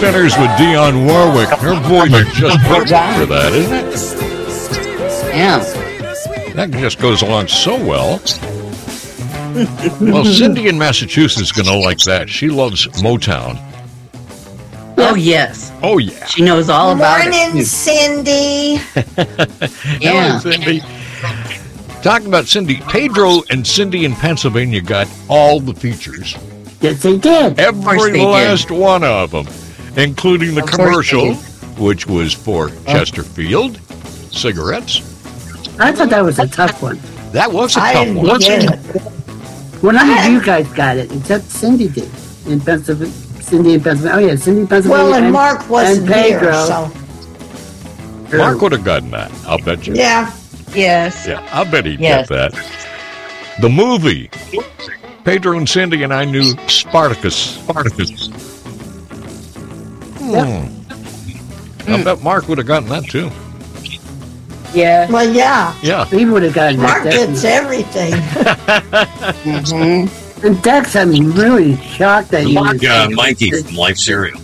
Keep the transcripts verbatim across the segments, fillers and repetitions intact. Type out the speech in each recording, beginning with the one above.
Spinners with Dionne Warwick. Her voice is just perfect for that, isn't it? Yeah. That just goes along so well. Well, Cindy in Massachusetts is going to like that. She loves Motown. Oh, yes. Oh, yeah. She knows all about Morning, it. Cindy. Yeah. Hello, Cindy. Talking about Cindy, Pedro and Cindy in Pennsylvania got all the features. Yes, they did. Every they last did. one of them, including the Of course commercial, they which was for Chesterfield cigarettes. I thought that was a tough one. That was a I tough didn't one. get it. Well, none of you guys got it, except Cindy did. In Pennsylvania. Cindy in Pennsylvania. Oh, yeah, Cindy in Pennsylvania. Well, and and Mark wasn't and here, Pedro. so Mark would have gotten that. I'll bet you. yeah. Yes. Yeah, I bet he'd Yes. get that. The movie. Pedro and Cindy and I knew Spartacus. Spartacus. Hmm. I bet Mark would have gotten that too. Yeah. Well, yeah. Yeah. He would have gotten Mark that. gets everything. Mm-hmm. And Dex, I'm really shocked that he was. Yeah, Mikey from Life Cereal.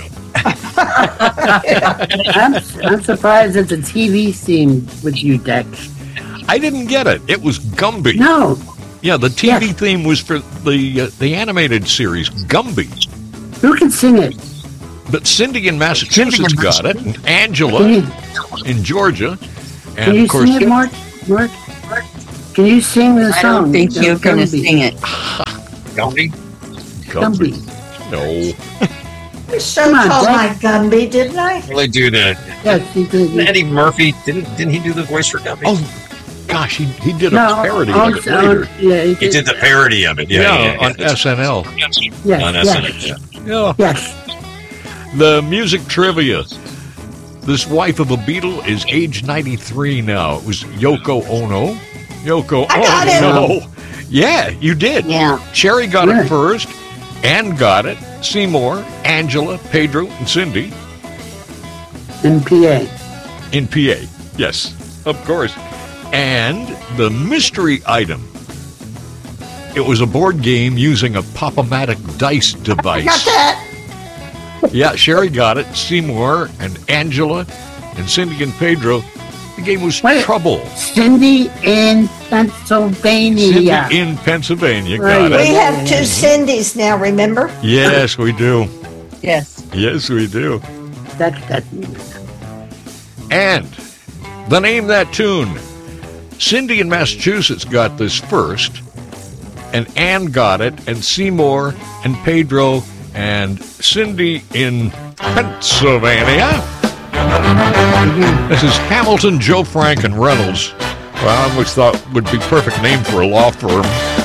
I'm, I'm surprised it's a T V scene with you, Dex. I didn't get it. It was Gumby. No. Yeah, the T V Yes. theme was for the uh, the animated series Gumby. Who can sing it? But Cindy in Massachusetts got it, and Angela Can you, in Georgia, can and you of course sing it, Mark? Mark? Can you sing the I song? don't think The you're going to Gumby. sing it. Gumby? Gumby. Gumby. No. I so Come on, told my Dex. Gumby, didn't I? Really do the Yes, he did. Eddie Murphy didn't didn't he do the voice for Gumby? Oh, gosh, he, he did a No, parody on- of it on- later. yeah, he he did the parody of it. Yeah, Yeah, yeah, yeah, on S N L. Yes, on yes, S N L. Yeah. Yeah. yes. The music trivia. This wife of a Beatle is age ninety-three now. It was Yoko Ono. Yoko I got it. Ono. Yeah, you did. Yeah. Cherry got Right. it first. Ann got it. Seymour, Angela, Pedro, and Cindy In P A. in P A. Yes, of course. And the mystery item. It was a board game using a Pop-O-Matic dice device. Got that? Yeah, Sherry got it. Seymour and Angela and Cindy and Pedro. The game was Wait. Trouble. Cindy in Pennsylvania. Cindy in Pennsylvania Right. got We it. have two Cindys now, remember? Yes, we do. Yes. Yes, we do. That, that, And the Name That Tune. Cindy in Massachusetts got this first, and Ann got it, and Seymour and Pedro and Cindy in Pennsylvania. This is Hamilton, Joe Frank, and Reynolds. Well, I always thought would be perfect name for a law firm.